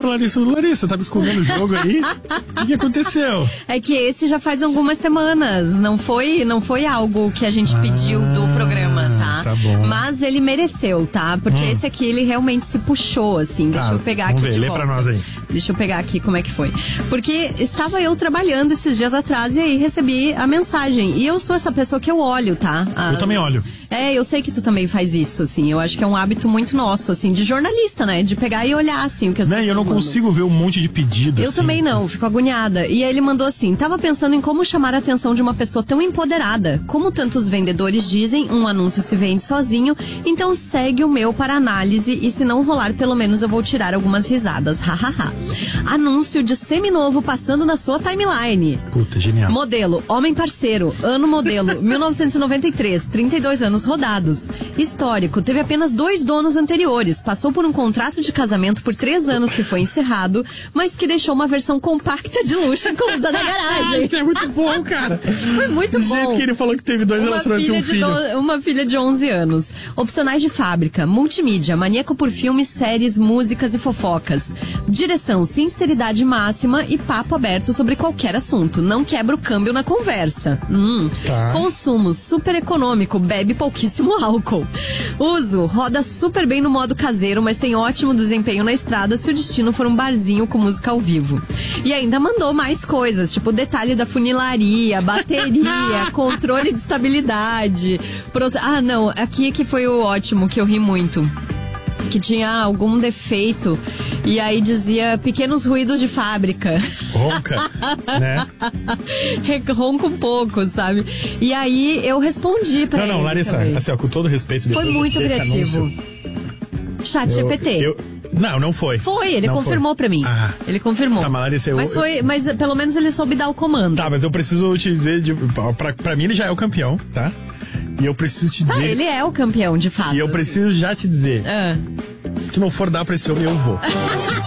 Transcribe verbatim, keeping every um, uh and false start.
Larissa. Larissa, tá me escondendo o jogo aí? O que aconteceu? É que esse já faz algumas semanas. Não foi, não foi algo que a gente ah, pediu do programa, tá? Tá bom. Mas ele mereceu, tá? Porque hum. esse aqui, ele realmente se puxou, assim. Tá, deixa eu pegar vamos aqui ver, de lê volta. pra nós aí. Deixa eu pegar aqui como é que foi. Porque estava eu trabalhando esses dias atrás e aí recebi a mensagem. E eu sou essa pessoa que eu olho, tá? As... Eu também olho. É, eu sei que tu também faz isso, assim. Eu acho que é um hábito muito nosso, assim, de jornalista, né? De pegar e olhar, assim, o que as né? pessoas Eu não mandam. consigo ver um monte de pedidos. Eu assim. também não, fico agoniada. E aí ele mandou assim, tava pensando em como chamar a atenção de uma pessoa tão empoderada. Como tantos vendedores dizem, um anúncio se vende sozinho, então segue o meu para análise e se não rolar, pelo menos eu vou tirar algumas risadas. Hahaha. Anúncio de seminovo passando na sua timeline. Puta, genial. Modelo, homem parceiro, ano modelo, mil novecentos e noventa e três, trinta e dois anos rodados. Histórico, teve apenas dois donos anteriores, passou por um contrato de casamento por três anos que foi encerrado, mas que deixou uma versão compacta de luxo inclusa na garagem. Isso é muito bom, cara. Foi muito Do bom. Do jeito que ele falou que teve dois uma relacionamentos e um filho. Do, uma filha de onze anos. Opcionais de fábrica, multimídia, maníaco por filmes, séries, músicas e fofocas. Direção, sinceridade máxima e papo aberto sobre qualquer assunto. Não quebra o câmbio na conversa. Hum. Tá. Consumo, super econômico, bebe pouquíssimo álcool. Uso, roda super bem no modo caseiro, mas tem ótimo desempenho na estrada se o destino for um barzinho com música ao vivo. E ainda mandou mais coisas, tipo detalhe da funilaria, bateria, controle de estabilidade. Proce... Ah, não, aqui que foi o ótimo, que eu ri muito. Que tinha algum defeito e aí dizia pequenos ruídos de fábrica. Ronca, né? Ronca um pouco, sabe? E aí eu respondi pra não, ele. Não, não, Larissa, também. assim, ó, com todo respeito... Foi muito criativo. Anúncio, Chat G P T. Eu, eu, não, não foi. Foi, ele não confirmou foi. pra mim. Ah. Ele confirmou. Tá, mas Larissa, eu, mas, foi, eu... mas pelo menos ele soube dar o comando. Tá, mas eu preciso te dizer, de, pra, pra mim ele já é o campeão, tá? E eu preciso te dizer... Tá, ele é o campeão, de fato. E eu preciso já te dizer... Ah. Se tu não for dar pra esse homem, eu vou.